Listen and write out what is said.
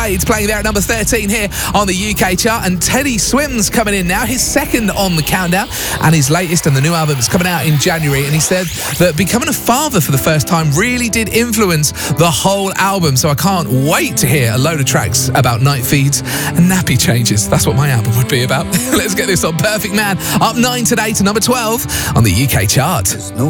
It's playing there at number 13 here on the UK chart, and Teddy Swims coming in now, his second on the countdown, and his latest, and the new album is coming out in January, and he said that becoming a father for the first time really did influence the whole album, so I can't wait to hear a load of tracks about night feeds and nappy changes. That's what my album would be about. Let's get this on. Perfect Man, up 9 today to number 12 on the UK chart.